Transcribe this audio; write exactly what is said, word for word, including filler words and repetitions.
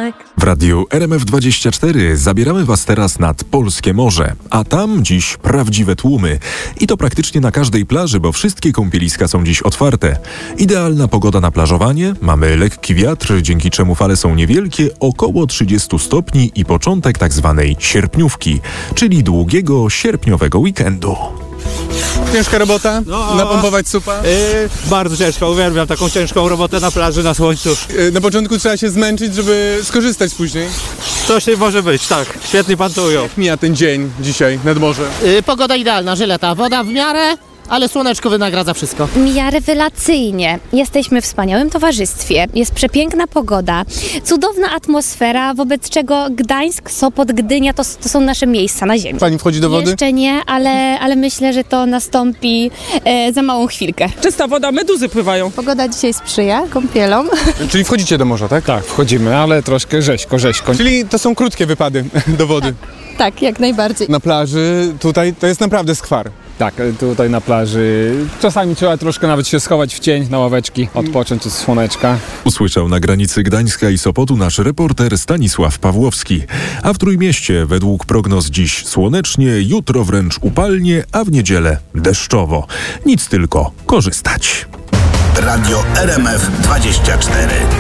W radiu R M F dwadzieścia cztery zabieramy Was teraz nad polskie morze, a tam dziś prawdziwe tłumy. I to praktycznie na każdej plaży, bo wszystkie kąpieliska są dziś otwarte. Idealna pogoda na plażowanie, mamy lekki wiatr, dzięki czemu fale są niewielkie, około trzydzieści stopni i początek tak zwanej sierpniówki, czyli długiego sierpniowego weekendu. Ciężka robota? No, Napompować supa? Yy, bardzo ciężko, uwielbiam taką ciężką robotę na plaży, na słońcu. Yy, na początku trzeba się zmęczyć, żeby skorzystać później. Coś nie może być, tak. Świetnie pan to ujął. Mija ten dzień dzisiaj nad morzem. Yy, pogoda idealna, żyleta, woda w miarę, ale słoneczko wynagradza wszystko. Mija rewelacyjnie. Jesteśmy w wspaniałym towarzystwie. Jest przepiękna pogoda, cudowna atmosfera, wobec czego Gdańsk, Sopot, Gdynia to, to są nasze miejsca na ziemi. Pani wchodzi do wody? Jeszcze nie, ale, ale myślę, że to nastąpi e, za małą chwilkę. Czysta woda, meduzy pływają. Pogoda dzisiaj sprzyja kąpielom. Czyli wchodzicie do morza, tak? Tak, wchodzimy, ale troszkę rzeźko, rzeźko. Czyli to są krótkie wypady do wody. Tak, jak najbardziej. Na plaży tutaj to jest naprawdę skwar. Tak, tutaj na plaży czasami trzeba troszkę nawet się schować w cień na ławeczki, odpocząć od słoneczka. Usłyszał na granicy Gdańska i Sopotu nasz reporter Stanisław Pawłowski. A w Trójmieście według prognoz dziś słonecznie, jutro wręcz upalnie, a w niedzielę deszczowo. Nic tylko korzystać. Radio R M F dwadzieścia cztery.